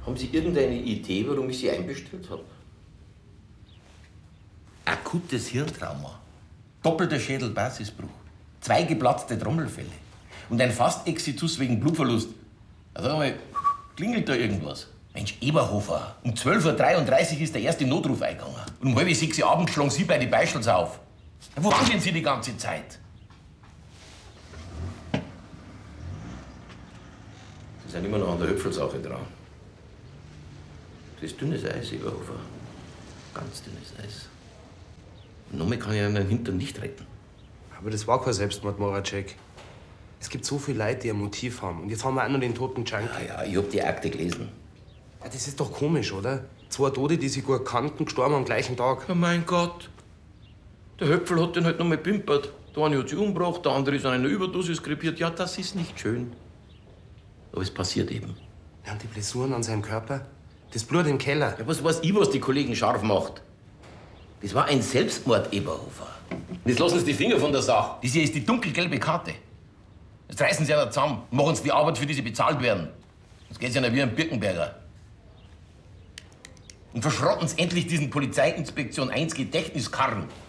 Haben Sie irgendeine Idee, warum ich Sie einbestellt habe? Akutes Hirntrauma, doppelter Schädelbasisbruch, 2 geplatzte Trommelfelle und ein Fast-Exitus wegen Blutverlust. Also mal, klingelt da irgendwas? Mensch, Eberhofer, um 12:33 Uhr ist der erste Notruf eingegangen. Und um 5:30 Uhr abends schlagen Sie bei den Beischels auf. Ja, wo waren denn Sie die ganze Zeit? Sie sind immer noch an der Höpfelsache dran. Das ist dünnes Eis, Eberhofer. Ganz dünnes Eis. Und nochmal kann ich einen Hintern nicht retten. Aber das war kein Selbstmord, Moracek. Es gibt so viele Leute, die ein Motiv haben. Und jetzt haben wir auch noch den toten Junkie. Ja, ich hab die Akte gelesen. Ja, das ist doch komisch, oder? 2 Tote, die sich gut kannten, gestorben am gleichen Tag. Ja, mein Gott. Der Höpfel hat den halt noch mal pimpert. Der eine hat sich umgebracht, der andere ist an einer Überdosis krepiert. Ja, das ist nicht schön. Aber es passiert eben. Ja, und die Blessuren an seinem Körper? Das Blut im Keller. Ja, was weiß ich, was die Kollegen scharf macht? Das war ein Selbstmord, Eberhofer. Jetzt lassen Sie die Finger von der Sache. Das hier ist die dunkelgelbe Karte. Jetzt reißen Sie ja zusammen und machen Sie die Arbeit, für die Sie bezahlt werden. Jetzt geht's ja nicht wie ein Birkenberger. Und verschrotten Sie endlich diesen Polizeiinspektion 1 Gedächtniskarren.